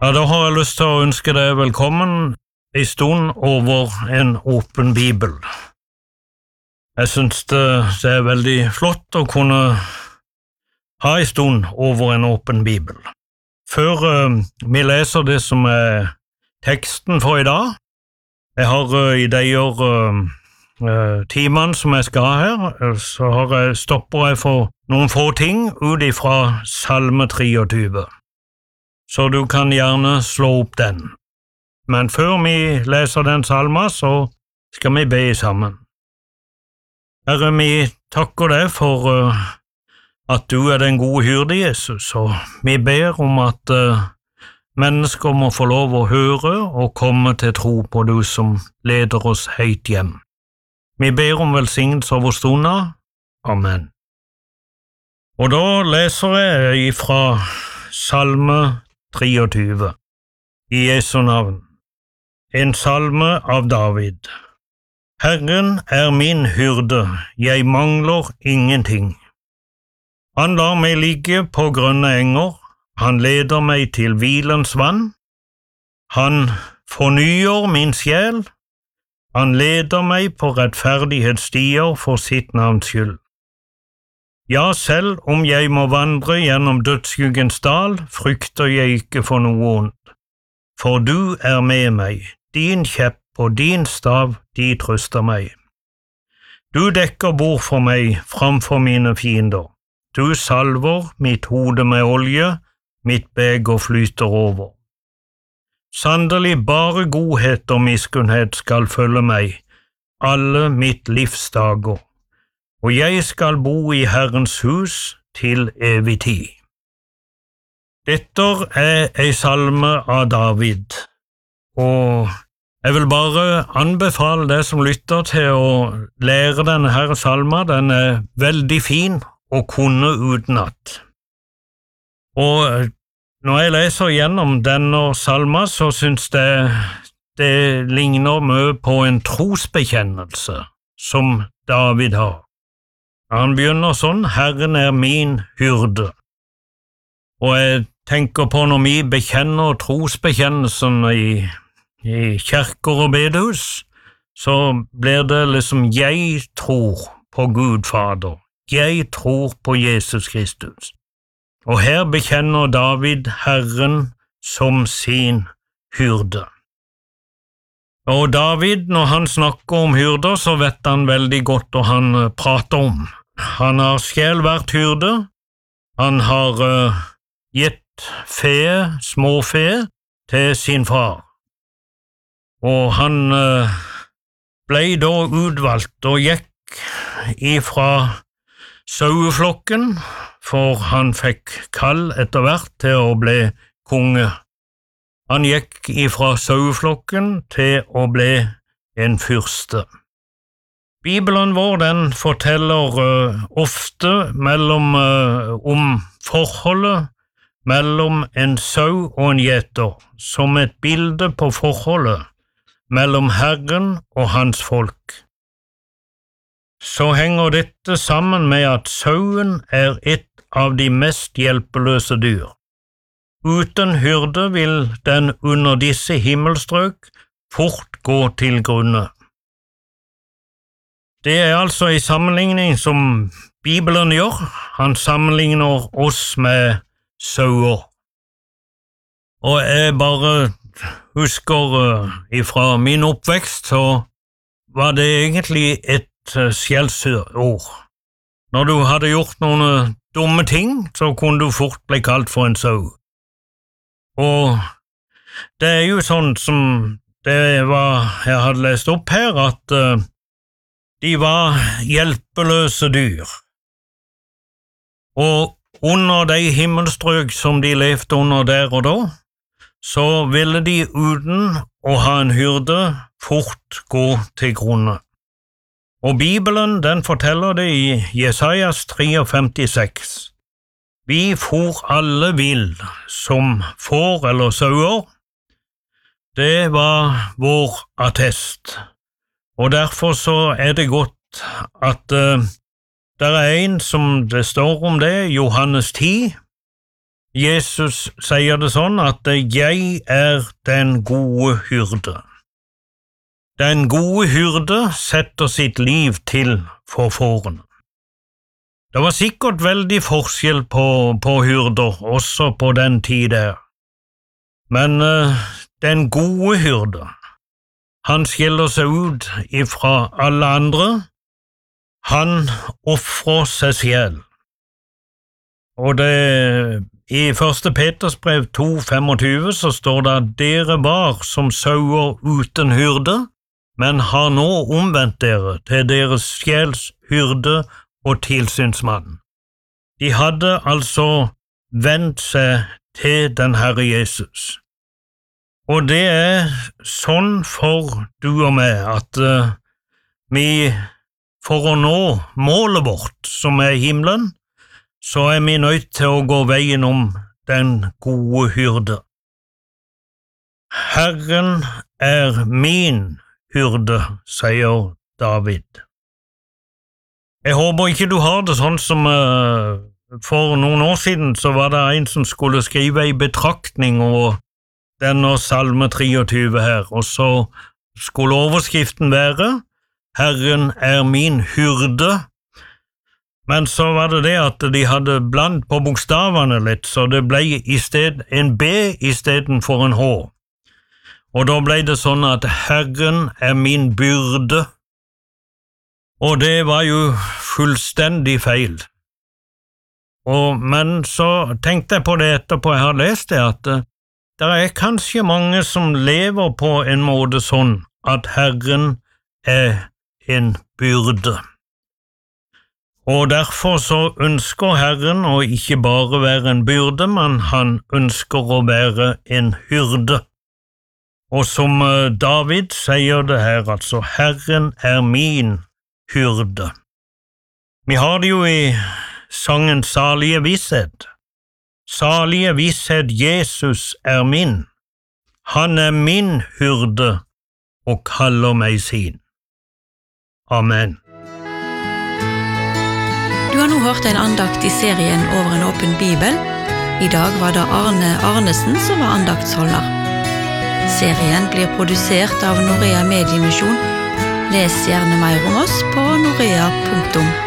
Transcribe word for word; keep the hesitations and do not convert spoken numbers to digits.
Ja, da har jeg lyst til å ønske deg velkommen en stund over en åpen bibel. Jeg synes det, det er veldig flott å kunne ha en stund over en åpen bibel. Før uh, vi leser det som er teksten for i dag, jeg har uh, i de uh, uh, timene som jeg skal ha her, så har jeg stopper jeg for noen få ting ut ifra Salme treogtyve. Så du kan gjerne slå opp den. Men før vi leser den salmen, så skal vi be sammen. Herre, vi takker deg for uh, at du er den gode hyrde, Jesus, og vi ber om at uh, mennesker må få lov å høre og komme til tro på du som leder oss helt hjem. Vi ber om velsignelse over stunden. Amen. Og da leser jeg fra Salme treogtyve, i Jesu navn, en salme av David. Herren er min hyrde, jeg mangler ingenting. Han lar meg ligge på grønne enger, han leder meg til hvilens vann, han fornyer min sjel, han leder meg på rettferdighetsstier for sitt navns skyld. Ja, selv om jeg må vandre gjennom dødsskyggens dal, frykter jeg ikke for noe ondt. For du er med meg, din kjepp og din stav, de trøster meg. Du dekker bord for meg framfor mine fiender. Du salver mitt hode med olje, mitt beger flyter over. Sannelig bare godhet og miskunnhet skal følge meg, alle mitt livs dager. Og jeg skal bo i Herrens hus til evig tid. Dette er en salme av David, og jeg vil bare anbefale deg som lytter til å lære denne her salmen. Den er veldig fin å kunne utenat. Og når jeg leser gjennom denne salmen, så synes jeg det ligner mye på en trosbekjennelse som David har. Han begynner sånn, Herren er min hyrde. Og jeg tenker på når vi bekjenner trosbekjennelsen i, i kjerker og bedehus, så blir det liksom jeg tror på Gud Fader, jeg tror på Jesus Kristus. Og her bekjenner David Herren som sin hyrde. Og David, når han snakker om hyrder, så vet han veldig godt hva han prater om. Han har selv vært hyrde, han har uh, gitt fe, småfe, til sin far. Og han uh, ble da utvalgt og gikk ifra saueflokken, for han fikk kall etter hvert til å bli konge. Han gikk ifra saueflokken til å bli en fyrste. Bibelen vår den forteller uh, ofte mellom, uh, om forholdet mellom en sau og en gjeter, som et bilde på forholdet mellom Herren og hans folk. Så henger dette sammen med at sauen er et av de mest hjelpeløse dyr. Uten hyrde vil den under disse himmelstrøk fort gå til grunne. Det er altså en sammenligning som Bibelen gjør. Han sammenligner oss med sauer. Og jeg bare husker uh, ifra min oppvekst, så var det egentlig et uh, skjellsord. Når du hadde gjort noen uh, dumme ting, så kunne du fort bli kalt for en sau. Og det er jo sånn som det var, jeg hadde lest opp her, at uh, de var hjelpeløse dyr. Og under de himmelstrøk som de levde under der og da, så ville de uten å ha en hyrde fort gå til grunne. Og Bibelen den forteller det i Jesajas femtitre. Vi for alle vill som får eller sauer. Det var vår attest. Og derfor så er det godt at uh, det er en som det står om det, Johannes ti, Jesus sier det sånn at jeg er den gode hyrde. Den gode hyrde setter sitt liv til for fårene. Det var sikkert veldig forskjell på, på hyrder, også på den tid der. Men uh, den gode hyrde, han skiller seg ut ifra alle andre. Han offrer seg selv. Og det, i første Peters brev to tjuefem så står det at dere var som sauer uten hyrde, men har nå omvendt dere til deres sjels hyrde og tilsynsmann. De hadde altså vendt seg til den Herre Jesus. Og det er sånn for du og meg at uh, vi, for å nå målet vårt, som er himmelen, så er vi nødt til å gå veien om den gode hyrde. Herren er min hyrde, sier David. Jeg håper ikke du har det sånn som uh, for noen år siden så var det en som skulle skrive en betraktning over denne salme treogtyve her, og så skulle overskriften være Herren er min hyrde, men så var det det at de hadde blandt på bokstavene litt, så det ble i sted en B i stedet for en H. Og da ble det sånn at Herren er min byrde, og det var jo fullstendig feil. Og, men så tenkte jeg på det etterpå jeg har lest det, at det er kanskje mange som lever på en måte sånn at Herren er en byrde. Og derfor så ønsker Herren å ikke bare være en byrde, men han ønsker å være en hyrde. Og som David sier det her, altså, Herren er min hyrde. Vi har det jo i sangen Salige visshet. Salige visshet, Jesus er min. Han er min hyrde og kaller meg sin. Amen. Du har nå hørt en andakt i serien Over en åpen bibel. I dag var det Arne Arnesen som var andaktsholder. Serien blir produsert av Norea Mediemisjon. Les gjerne mer om oss på norea punktum